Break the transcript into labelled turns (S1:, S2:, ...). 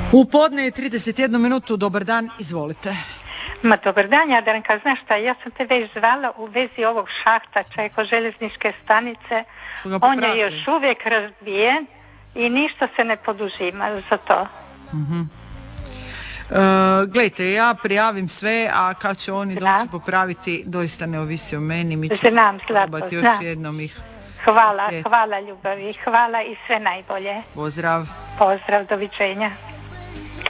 S1: U podne je 31 minutu, dobar dan, izvolite.
S2: Ma dobar dan, Jadranka, znaš šta, ja sam te već zvala u vezi ovog šahta čeko željezničke stanice. On je još uvijek razbijen i ništa se ne poduzima za to.
S1: Gledajte, ja prijavim sve, a kad će oni doći popraviti, doista ne ovisi o meni. Mi ćemo probati još jednom ih.
S2: Hvala ljubavi, hvala i sve najbolje.
S1: Pozdrav.
S2: Pozdrav, doviđenja.